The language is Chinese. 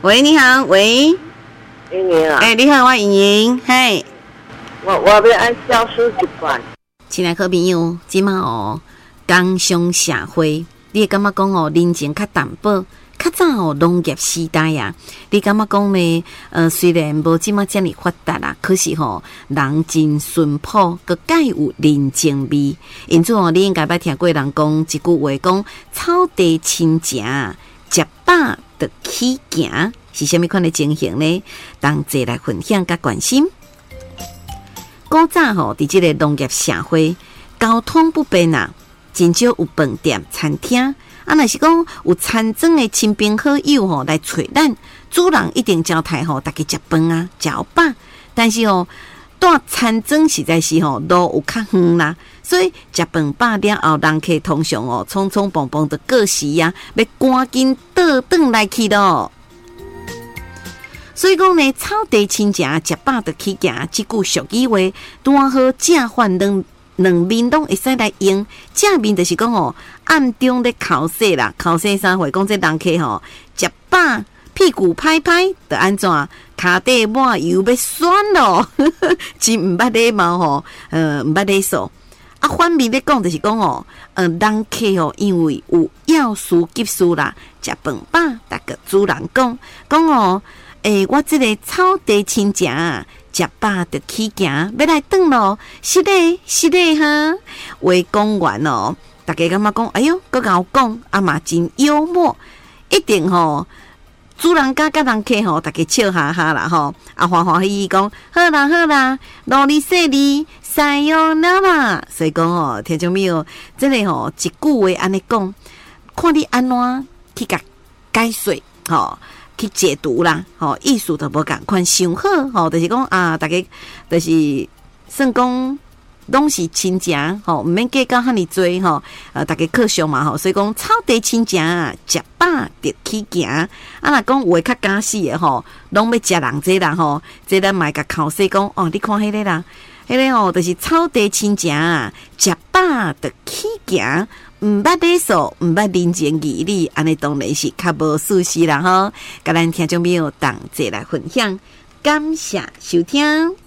喂，你好，喂， 莹莹啊， 你好，我莹莹，嘿， 我要按小数一关。 亲爱好朋友，即马工商社会，你会感觉讲人情较淡薄，较早农业时代啊，你感觉讲呢？虽然无即马遮尔发达啦，可是人真淳朴，佮介有人情味。因此你应该捌听过人讲一句话，讲草地亲情，食饱就起行，是虾米款的情形呢？同齐来分享甲关心。古早伫即个农业社会，交通不便啊，真少有饭店、餐厅。若是讲有参庄的亲朋好友来找咱，主人一定招待大家食饭啊、食饱。但是住参庄实在是路有较远啦，所以食饭饱了后，人客通常匆匆忙忙的过时啊，要赶紧倒转来去咯。所以讲呢，草地亲情，食饱就起行，这句俗语话，拄好正反两面拢会使来用。正面就是讲暗中咧口说啦，口说啥话？讲这人客食饱屁股拍拍，就安怎？骹底抹油要酸咯，真毋捌礼貌毋捌礼数。反面咧讲就是讲人客因为有要事急事啦，食饭饱，逐个主人讲我这个草地亲情啊，食饱就起行，要来转咯，是嘞哈。话讲完大家感觉讲，哎哟，搁甲我讲，嘛真幽默，一定主人家甲人客大家笑哈哈啦欢欢喜喜讲，好啦，劳力细力，塞哟那啦。所以讲听众朋友，这个一句话安尼讲，看你安怎去甲解说去解读啦，意思都无共款，想好，就是讲大家就是算讲拢是亲情，毋免计较遐尼多大家客相嘛所以讲草地亲情，食饱就起行。若讲话较假死的拢要食人这啦这咱嘛甲口说讲你看迄个啦，迄个就是草地亲情，食饱就起行。毋捌礼数，毋捌人情义理，安尼当然是较无舒适啦甲咱听众朋友同齐来分享，感谢收听。